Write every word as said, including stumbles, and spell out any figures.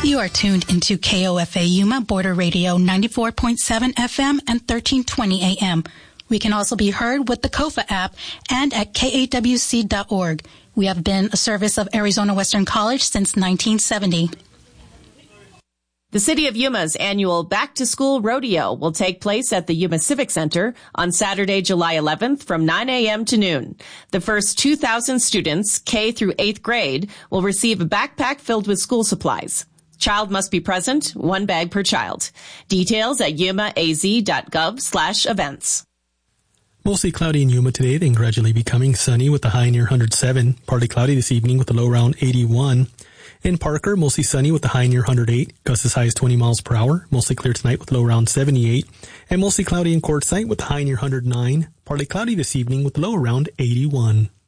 You are tuned into K O F A Yuma Border Radio ninety-four point seven F M and thirteen twenty A M. We can also be heard with the Kofa app and at K A W C dot org. We have been a service of Arizona Western College since nineteen seventy. The City of Yuma's annual Back to School Rodeo will take place at the Yuma Civic Center on Saturday, July eleventh from nine A M to noon. The first two thousand students, K through eighth grade, will receive a backpack filled with school supplies. Child must be present, one bag per child. Details at yumaaz dot gov slash events. Mostly cloudy in Yuma today, then gradually becoming sunny with a high near one hundred seven. Partly cloudy this evening with a low around eighty-one. In Parker, mostly sunny with a high near one hundred eight. Gusts as high as twenty miles per hour. Mostly clear tonight with a low around seventy-eight. And mostly cloudy in Quartzsite with a high near one hundred nine. Partly cloudy this evening with a low around eighty-one.